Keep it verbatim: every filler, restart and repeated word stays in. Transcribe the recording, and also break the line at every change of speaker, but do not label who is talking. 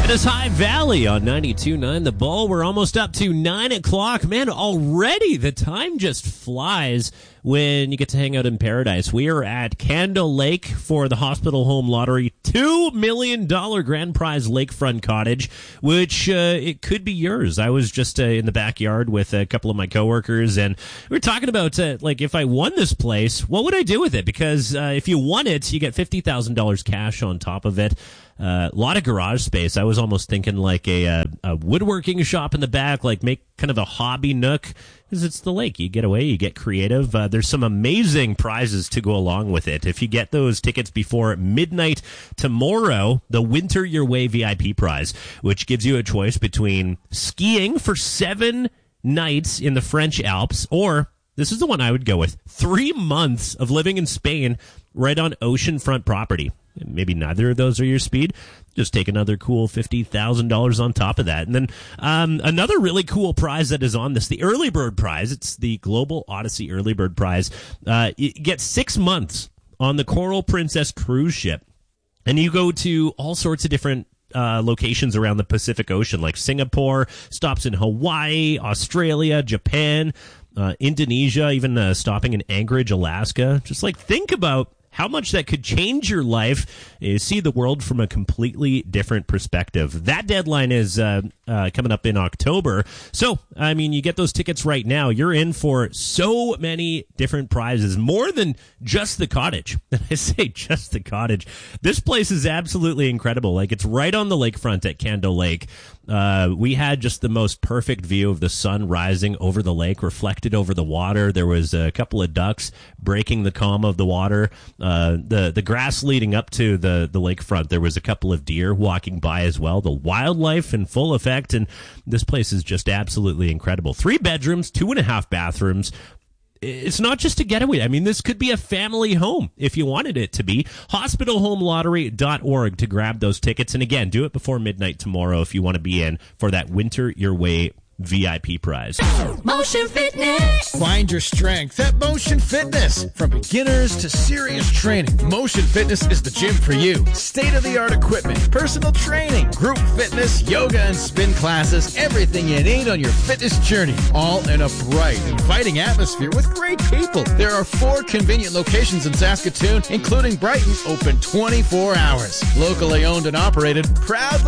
That is High Valley on ninety-two point nine The Bull. We're almost up to nine o'clock. Man, already the time just flies when you get to hang out in paradise. We are at Candle Lake for the Hospital Home Lottery two million dollars grand prize lakefront cottage, which uh, it could be yours. I was just uh, in the backyard with a couple of my coworkers, and we were talking about, uh, like, if I won this place, what would I do with it? Because uh, if you won it, you get fifty thousand dollars cash on top of it. A uh, lot of garage space. I was almost thinking like a, a, a woodworking shop in the back, like make kind of a hobby nook, because it's the lake. You get away, you get creative. Uh, there's some amazing prizes to go along with it. If you get those tickets before midnight tomorrow, the Winter Your Way V I P prize, which gives you a choice between skiing for seven nights in the French Alps, or, this is the one I would go with, three months of living in Spain right on oceanfront property. Maybe neither of those are your speed. Just take another cool fifty thousand dollars on top of that. And then um, another really cool prize that is on this, the Early Bird Prize. It's the Global Odyssey Early Bird Prize. Uh, you get six months on the Coral Princess cruise ship. And you go to all sorts of different uh, locations around the Pacific Ocean, like Singapore, stops in Hawaii, Australia, Japan, uh, Indonesia, even uh, stopping in Anchorage, Alaska. Just like think about how much that could change your life, is see the world from a completely different perspective. That deadline is uh, uh, coming up in October. So, I mean, you get those tickets right now. You're in for so many different prizes, more than just the cottage. I say just the cottage. This place is absolutely incredible. Like, it's right on the lakefront at Candle Lake. Uh, we had just the most perfect view of the sun rising over the lake, reflected over the water. There was a couple of ducks breaking the calm of the water. Uh, the the grass leading up to the, the lakefront, there was a couple of deer walking by as well. The wildlife in full effect, and this place is just absolutely incredible. Three bedrooms, two and a half bathrooms. It's not just a getaway. I mean, this could be a family home if you wanted it to be. hospital home lottery dot org to grab those tickets. And again, do it before midnight tomorrow if you want to be in for that Winter Your Way V I P prize.
Motion Fitness.
Find your strength at Motion Fitness. From beginners to serious training, Motion Fitness is the gym for you. State-of-the-art equipment, personal training, group fitness, yoga and spin classes, everything you need on your fitness journey. All in a bright, inviting atmosphere with great people. There are four convenient locations in Saskatoon, including Brighton, open twenty-four hours. Locally owned and operated, proudly